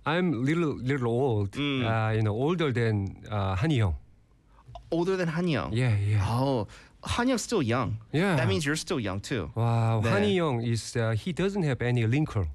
I'm little old. Older than Hani Young. Older than Han Young. Yeah. Oh, Han Young's still young. Yeah. That means you're still young too. Wow, 네. Hani Young is he doesn't have any wrinkle.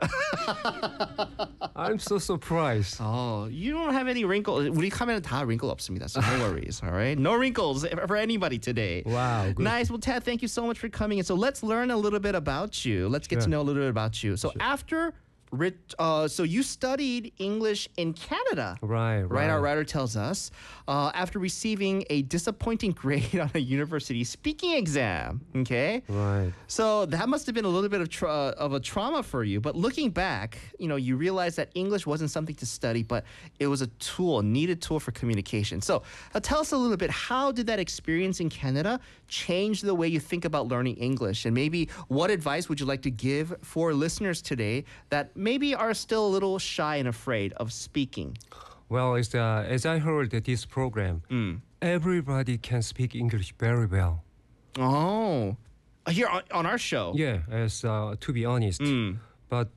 I'm so surprised. Oh, you don't have any wrinkles. 우리 카메라 다 wrinkle 없습니다. So no worries, all right? No wrinkles for anybody today. Wow, good. Nice. Well, Ted, thank you so much for coming. And so let's learn a little bit about you. Let's get to Sure. know a little bit about you. So so you studied English in Canada. Right. Our writer tells us, after receiving a disappointing grade on a university speaking exam. Okay. Right. So that must have been a little bit of a trauma for you. But looking back, you realize that English wasn't something to study, but it was a needed tool for communication. So tell us a little bit, how did that experience in Canada change the way you think about learning English? And maybe what advice would you like to give for listeners today that maybe are still a little shy and afraid of speaking? Well, as I heard this program, everybody can speak English very well. Oh, here on our show. Yeah, to be honest. But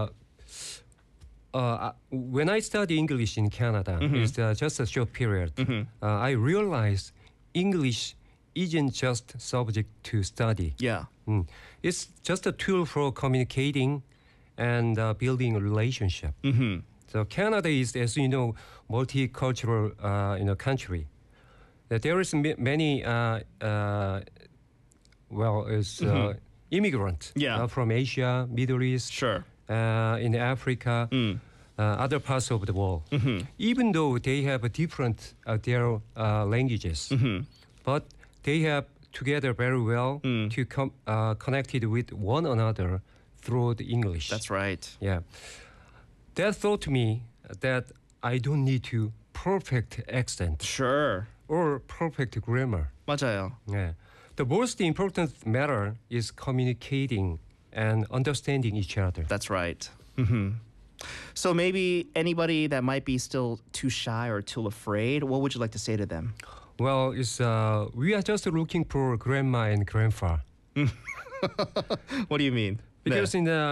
when I study English in Canada, it's just a short period. I realized English isn't just subject to study. Yeah. It's just a tool for communicating and building a relationship. So Canada is, as you know, multicultural country. There is many immigrants from Asia, Middle East, Sure. in Africa, other parts of the world. Even though they have different their languages, but they have together very well to connected with one another through the English. That's right. Yeah. That taught me that I don't need to perfect accent Sure. or perfect grammar. 맞아요. Yeah. The most important matter is communicating and understanding each other. That's right. So maybe anybody that might be still too shy or too afraid, what would you like to say to them? Well, we are just looking for grandma and grandpa. What do you mean? Because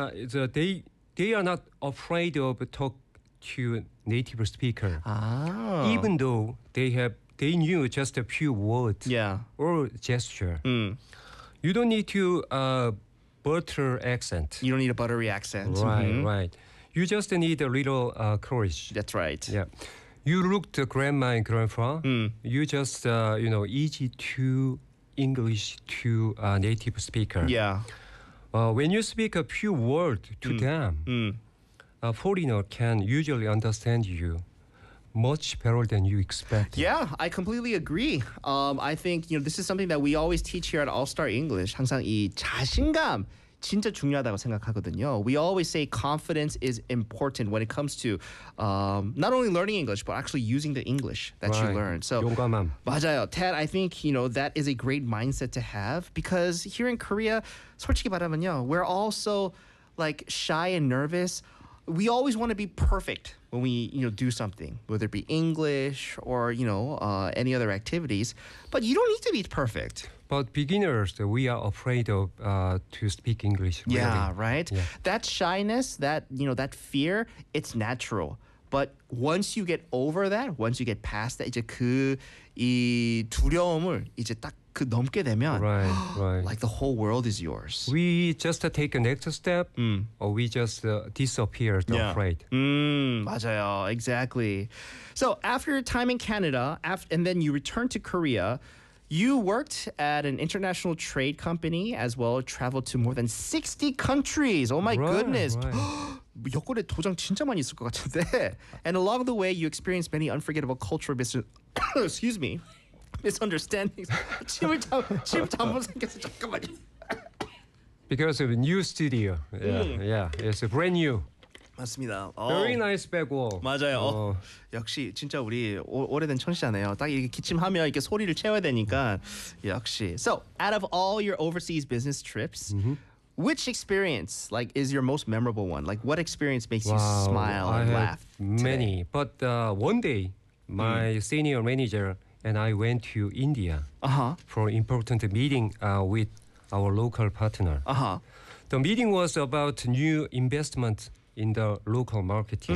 they are not afraid of talk to native speaker. Even though they knew just a few words or gesture. You don't need to butter accent. You don't need a buttery accent. Right. You just need a little courage. That's right. Yeah. You look to grandma and grandpa. You just easy to English to a native speaker. Yeah. When you speak a few words to them, a foreigner can usually understand you much better than you expect. Yeah, I completely agree. I think this is something that we always teach here at All Star English. 항상 이 자신감 진짜 중요하다고 생각하거든요. We always say confidence is important when it comes to not only learning English but actually using the English that you learn. So 용감함. 맞아요. Ted, I think that is a great mindset to have because here in Korea, 솔직히 말하면요, we're all so shy and nervous. We always want to be perfect when we do something, whether it be English or any other activities. But you don't need to be perfect. But beginners, we are afraid of to speak English. Really. Yeah, right. Yeah. That shyness, that that fear, it's natural. But once you get over that, once you get past that, 이제 이 두려움을 이제 딱 넘게 되면, right. like the whole world is yours. We just take a next step, or we just disappear afraid. 맞아요, exactly. So after your time in Canada, and then you returned to Korea, you worked at an international trade company as well, traveled to more than 60 countries. Oh my goodness. Right. 여권에 도장 진짜 많이 있을 것 같은데. And along the way, you experienced many unforgettable cultural misunderstandings. 침을 잘못 삼켰어. 잠깐만요. Because of a new studio. Yeah, it's brand new. 맞습니다. Very nice back wall. 맞아요. 역시 진짜 우리 오래된 청취자네요. 딱 이렇게 기침하면 이렇게 소리를 채워야 되니까 역시. So, out of all your overseas business trips, which experience is your most memorable one? What experience makes you smile and laugh? Many, but one day my senior manager and I went to India for an important meeting with our local partner. The meeting was about new investment in the local marketing.